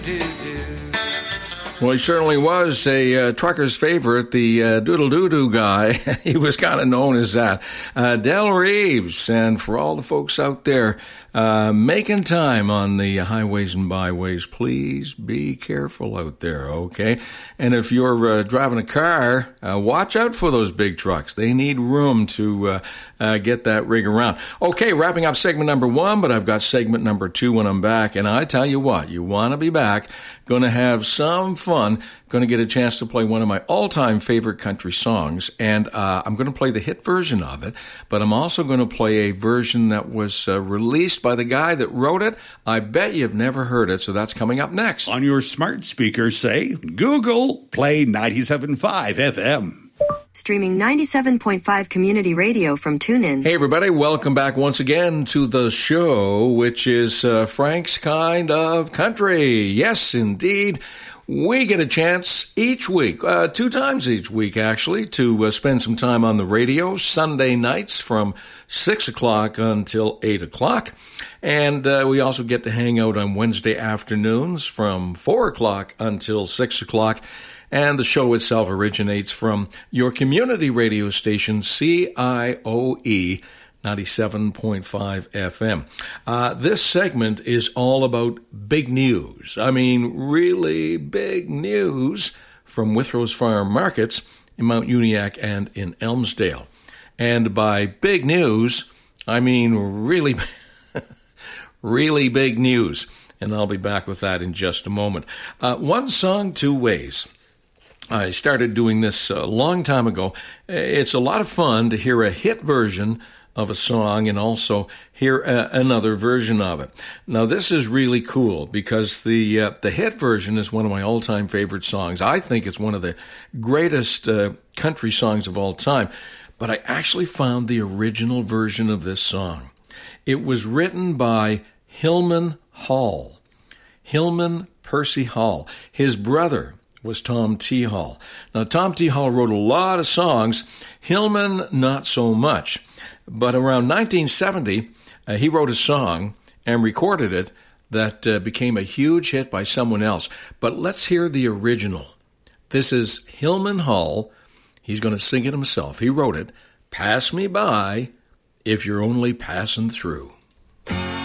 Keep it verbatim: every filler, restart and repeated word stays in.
Well, he certainly was a uh, trucker's favorite, the uh, doodle-doo-doo guy. He was kind of known as that. Uh, Del Reeves, and for all the folks out there uh, making time on the highways and byways, please be careful out there, okay? And if you're uh, driving a car, uh, watch out for those big trucks. They need room to uh, uh, get that rig around. Okay, wrapping up segment number one, but I've got segment number two when I'm back. And I tell you what, you want to be back. Going to have some fun. Going to get a chance to play one of my all-time favorite country songs, and uh, I'm going to play the hit version of it, but I'm also going to play a version that was uh, released by the guy that wrote it. I bet you've never heard it, so that's coming up next. On your smart speaker, say, Google, play ninety-seven point five F M. Streaming ninety-seven point five community radio from TuneIn. Hey, everybody. Welcome back once again to the show, which is uh, Frank's Kind of Country. Yes, indeed. We get a chance each week, uh, two times each week, actually, to uh, spend some time on the radio, Sunday nights from six o'clock until eight o'clock. And uh, we also get to hang out on Wednesday afternoons from four o'clock until six o'clock. And the show itself originates from your community radio station, C I O E, ninety-seven point five F M. Uh, this segment is all about big news. I mean, really big news from Withrose Farm Markets in Mount Uniacke and in Elmsdale. And by big news, I mean really, really big news. And I'll be back with that in just a moment. Uh, one song, two ways. I started doing this a long time ago. It's a lot of fun to hear a hit version of a song and also hear a, another version of it. Now, this is really cool because the uh, the hit version is one of my all-time favorite songs. I think it's one of the greatest uh, country songs of all time. But I actually found the original version of this song. It was written by Hillman Hall. Hillman Percy Hall. His brother was Tom T. Hall. Now, Tom T. Hall wrote a lot of songs. Hillman, not so much. But around nineteen seventy, uh, he wrote a song and recorded it that uh, became a huge hit by someone else. But let's hear the original. This is Hillman Hall. He's going to sing it himself. He wrote it, "Pass Me By If You're Only Passing Through."